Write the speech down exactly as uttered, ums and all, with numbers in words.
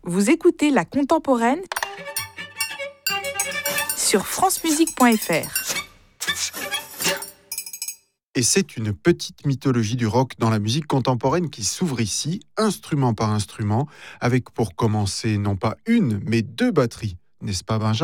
Vous écoutez La Contemporaine sur francemusique point f r. Et c'est une petite mythologie du rock dans la musique contemporaine qui s'ouvre ici, instrument par instrument, avec pour commencer non pas une, mais deux batteries. N'est-ce pas, Benjamin ?